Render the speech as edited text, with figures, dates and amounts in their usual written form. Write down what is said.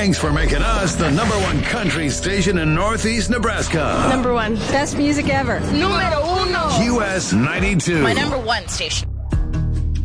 Thanks for making us the #1 country station in Northeast Nebraska. #1. Best music ever. Número 1. US 92. My #1 station.